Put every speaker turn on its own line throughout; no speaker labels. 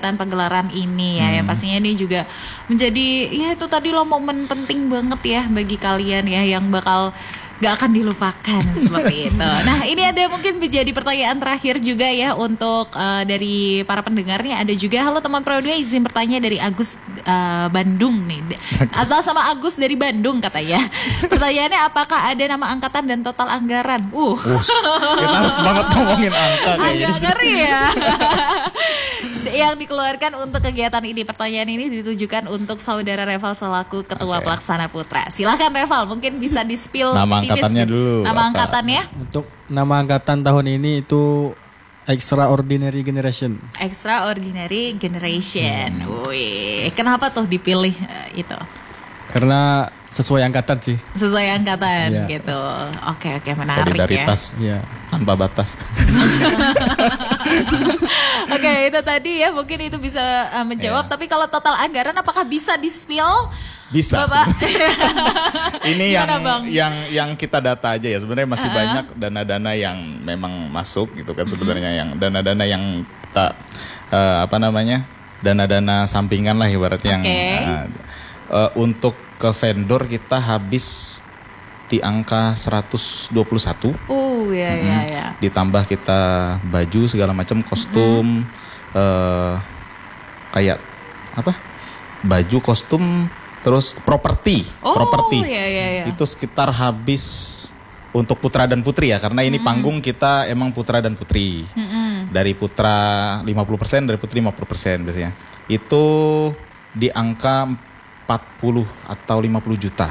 kegiatan pagelaran ini ya. Yang pastinya ini juga menjadi ya itu tadi loh momen penting banget ya bagi kalian ya yang bakal gak akan dilupakan seperti itu. Nah ini ada mungkin menjadi pertanyaan terakhir juga ya untuk dari para pendengarnya. Ada juga, halo teman Pro 2, izin bertanya dari Agus Bandung nih. Asal sama Agus dari Bandung katanya. Pertanyaannya, apakah ada nama angkatan dan total anggaran?
Kita harus banget ngomongin angka kayaknya.
Agak ngeri ya. Yang dikeluarkan untuk kegiatan ini. Pertanyaan ini ditujukan untuk saudara Reval selaku Ketua Pelaksana Putra. Silahkan Reval, mungkin bisa di-spill
nama angkatannya dulu.
Nama angkatannya?
Untuk nama angkatan tahun ini itu Extraordinary Generation.
Extraordinary Generation. Wih, kenapa tuh dipilih itu?
Karena sesuai angkatan sih.
Sesuai angkatan gitu. Oke, menarik
solidaritas,
ya.
Tanpa batas.
Oke, itu tadi ya, mungkin itu bisa menjawab. Tapi kalau total anggaran apakah bisa di-spill?
Bisa.
Bapak.
Ini yang kita data aja ya. Sebenarnya masih banyak dana-dana yang memang masuk gitu kan sebenarnya, yang dana-dana yang kita dana-dana sampingan lah ibaratnya yang untuk ke vendor kita habis di angka 121.
Ya.
Ditambah kita baju segala macam, kostum, kayak apa? Baju, kostum, terus properti.
Iya.
Itu sekitar habis untuk putra dan putri ya, karena ini panggung kita emang putra dan putri. Dari putra 50%, dari putri 50% biasanya. Itu di angka 40 atau 50 juta.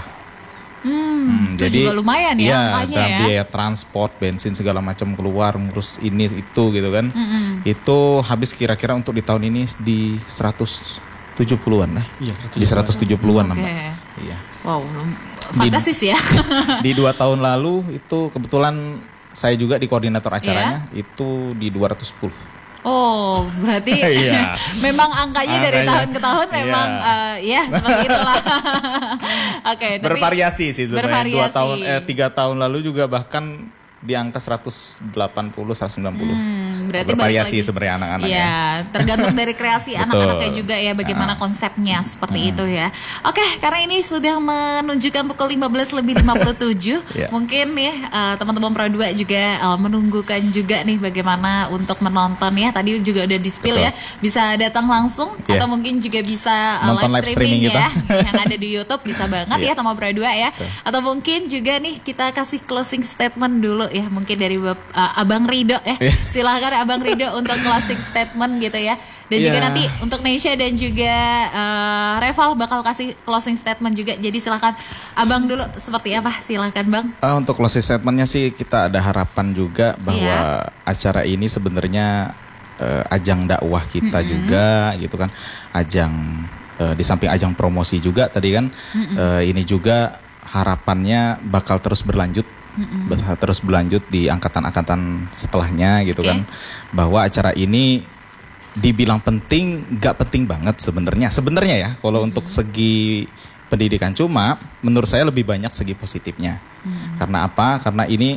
Itu
jadi
juga lumayan ya angkanya
dan
ya.
biaya transport, bensin segala macam keluar, ngurus ini itu gitu kan. Itu habis kira-kira untuk di tahun ini di 170-an lah. Iya, di 170-an Mbak. Iya.
Wow, fantastis ya.
Di 2 tahun lalu itu kebetulan saya juga di koordinator acaranya, itu di 210.
Oh, berarti memang angkanya dari tahun ke tahun memang ya seperti itulah. Oke,
bervariasi sih sebenarnya. 3 tahun lalu juga bahkan di angka 180, 190.
Berarti
bervariasi sebenarnya anak-anaknya.
Ya, tergantung dari kreasi anak-anaknya juga ya, bagaimana konsepnya seperti itu ya. Oke, karena ini sudah menunjukkan pukul 15:57. Mungkin nih teman-teman Pro 2 juga menunggukan juga nih bagaimana untuk menonton ya. Tadi juga udah di-spill ya. Bisa datang langsung atau mungkin juga bisa live streaming ya. Yang ada di YouTube bisa banget ya teman Pro 2 ya. Atau mungkin juga nih kita kasih closing statement dulu ya, mungkin dari Abang Rido ya. Silahkan Abang Rido untuk closing statement gitu ya. Dan juga nanti untuk Nesya dan juga Reval bakal kasih closing statement juga. Jadi silahkan Abang dulu, seperti apa? Silahkan Bang.
Untuk closing statementnya sih kita ada harapan juga bahwa acara ini sebenarnya ajang dakwah kita juga gitu kan. Ajang di samping ajang promosi juga tadi kan. Ini juga harapannya bakal terus berlanjut. Terus berlanjut di angkatan-angkatan setelahnya gitu kan, bahwa acara ini dibilang penting, gak penting banget sebenarnya ya kalau untuk segi pendidikan, cuma menurut saya lebih banyak segi positifnya. Karena apa? Karena ini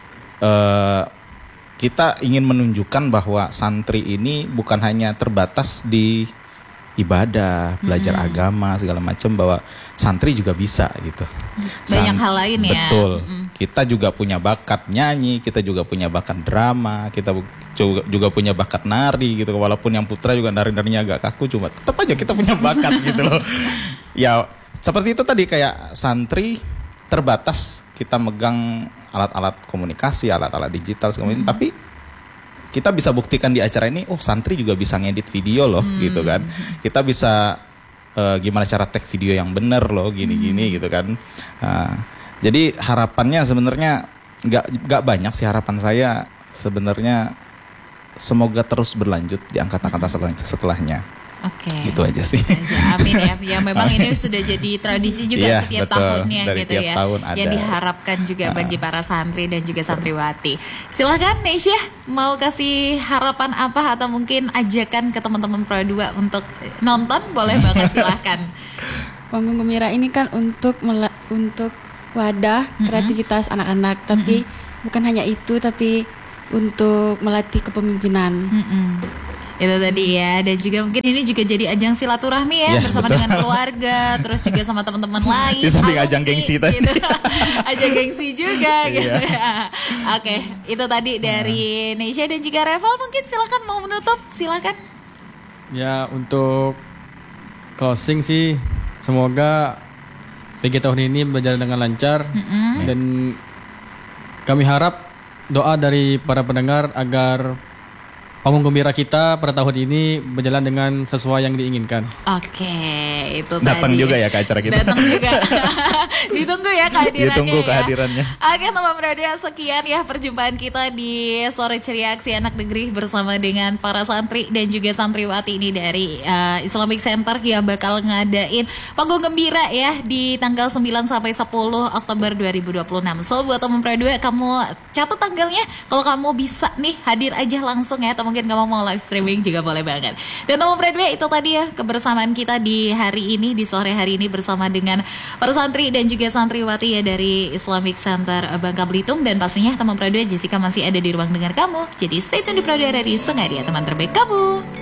kita ingin menunjukkan bahwa santri ini bukan hanya terbatas di ibadah, belajar agama segala macam, bahwa santri juga bisa gitu.
Banyak hal lain ya.
Betul. Kita juga punya bakat nyanyi, kita juga punya bakat drama, kita juga punya bakat nari gitu. Walaupun yang putra juga nari-narinya agak kaku, cuma tetap aja kita punya bakat gitu loh. Ya seperti itu tadi, kayak santri terbatas kita megang alat-alat komunikasi, alat-alat digital segala macam, tapi kita bisa buktikan di acara ini, santri juga bisa ngedit video loh gitu kan. Kita bisa gimana cara tag video yang bener loh, gini-gini gitu kan. Jadi harapannya sebenarnya nggak banyak sih, harapan saya sebenarnya semoga terus berlanjut di angkatan-angkatan setelahnya.
Oke.
Gitu aja sih.
Amin ya. Ya memang ini sudah jadi tradisi juga setiap tahunnya
dari
gitu ya.
Tahun ada.
Yang diharapkan juga bagi para santri dan juga santriwati. Silahkan Nesya, mau kasih harapan apa atau mungkin ajakan ke teman-teman Pro 2 untuk nonton, boleh banget silahkan.
Panggung Gembira ini kan untuk wadah kreativitas anak-anak, tapi bukan hanya itu, tapi untuk melatih kepemimpinan.
Itu tadi ya, dan juga mungkin ini juga jadi ajang silaturahmi ya, bersama dengan keluarga, terus juga sama teman-teman lain.
Di samping ajang gengsi tadi.
Gitu. Ajang gengsi juga gitu ya. Oke, itu tadi dari Nesya dan juga Reval, mungkin silakan mau menutup, silakan.
Ya, untuk closing sih, semoga PG tahun ini berjalan dengan lancar dan kami harap doa dari para pendengar agar panggung gembira kita pada tahun ini berjalan dengan sesuai yang diinginkan.
Oke, itu
Datang
tadi.
juga ya ke acara kita.
Datang juga. Ditunggu ya kehadirannya.
Ditunggu kehadirannya.
Ya. Oke, teman radio, sekian ya perjumpaan kita di Sore Ceria Aksi Anak Negeri bersama dengan para santri dan juga santriwati ini dari Islamic Center yang bakal ngadain panggung gembira ya di tanggal 9 sampai 10 Oktober 2026. So buat teman radio, kamu catat tanggalnya. Kalau kamu bisa nih hadir aja langsung ya, atau mungkin kamu mau live streaming juga boleh banget. Dan teman Bradway, itu tadi ya kebersamaan kita di hari ini, di sore hari ini bersama dengan para santri dan juga santriwati ya dari Islamic Center Bangka Belitung. Dan pastinya teman Bradway, Jessica masih ada di ruang dengar kamu. Jadi stay tune di Bradway dari Sengaja, teman terbaik kamu.